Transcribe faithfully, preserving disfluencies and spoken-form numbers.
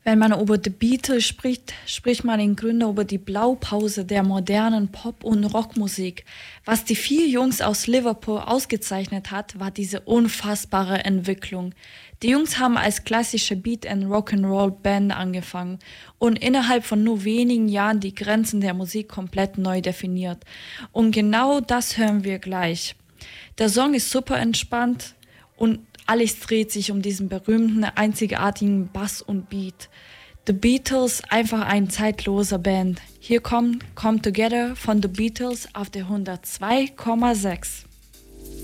Wenn man über The Beatles spricht, spricht man im Grunde über die Blaupause der modernen Pop- und Rockmusik. Was die vier Jungs aus Liverpool ausgezeichnet hat, war diese unfassbare Entwicklung. Die Jungs haben als klassische Beat- and Rock'n'Roll-Band angefangen und innerhalb von nur wenigen Jahren die Grenzen der Musik komplett neu definiert. Und genau das hören wir gleich. Der Song ist super entspannt und alles dreht sich um diesen berühmten, einzigartigen Bass und Beat. The Beatles, einfach ein zeitloser Band. Hier kommt Come Together von The Beatles auf der hundertzwei Komma sechs.